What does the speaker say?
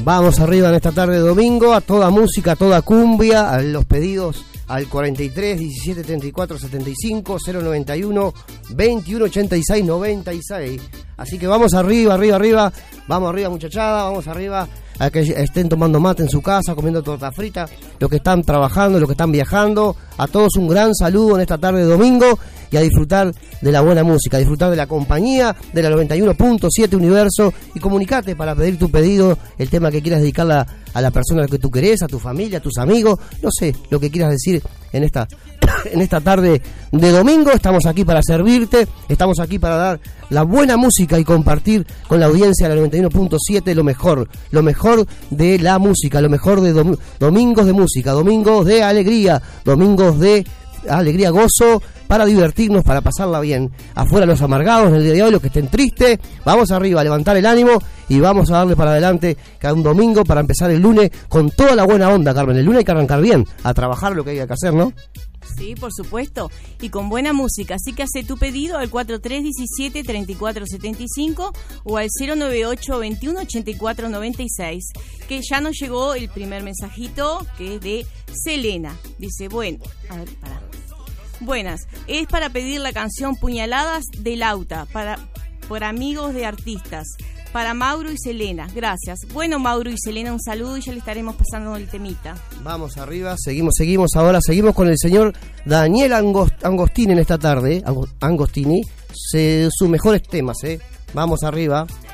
Vamos arriba en esta tarde de domingo, a toda música, a toda cumbia, a los pedidos al 43 17 34 75 091 21 86 96. Así que vamos arriba, vamos arriba muchachada, vamos arriba a que estén tomando mate en su casa, comiendo torta frita, los que están trabajando, los que están viajando, a todos un gran saludo en esta tarde de domingo y a disfrutar de la buena música, a disfrutar de la compañía de la 91.7 Universo y comunicate para pedir tu pedido, el tema que quieras dedicarle a la persona que tú querés, a tu familia, a tus amigos, no sé, lo que quieras decir en esta tarde de domingo. Estamos aquí para servirte, estamos aquí para dar la buena música y compartir con la audiencia de la 91.7 lo mejor de la música, lo mejor de domingos de música, domingos de alegría, domingos de alegría, gozo, para divertirnos, para pasarla bien. Afuera los amargados en el día de hoy, los que estén tristes, vamos arriba a levantar el ánimo y vamos a darle para adelante cada un domingo para empezar el lunes con toda la buena onda, Carmen. El lunes hay que arrancar bien, a trabajar lo que hay que hacer, ¿no? Sí, por supuesto, y con buena música. Así que hace tu pedido al 4317 3475 o al 098 21 84 96, que ya nos llegó el primer mensajito, que es de Selena. Dice, buenas, es para pedir la canción Puñaladas de Lauta, por amigos de artistas, para Mauro y Selena. Gracias. Bueno, Mauro y Selena, un saludo y ya le estaremos pasando el temita. Vamos arriba, seguimos con el señor Daniel Angostini en esta tarde, Angostini, sus mejores temas, Vamos arriba.